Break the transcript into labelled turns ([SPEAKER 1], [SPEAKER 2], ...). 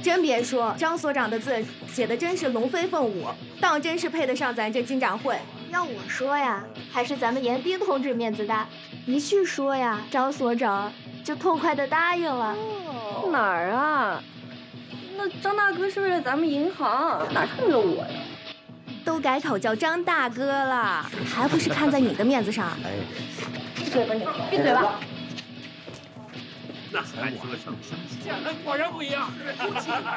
[SPEAKER 1] 真别说，张所长的字写的真是龙飞凤舞，当真是配得上咱这金展会。要我说呀，还是咱们严彬同志面子大，一去说呀，张所长就痛快地答应了。
[SPEAKER 2] 哪儿啊？那张大哥是为了咱们银行，哪是为了我呀？
[SPEAKER 1] 都改口叫张大哥了，还不是看在你的面子上？
[SPEAKER 3] 哎，
[SPEAKER 2] 闭嘴吧你！闭嘴吧！
[SPEAKER 4] 那还说什么？果然不一样。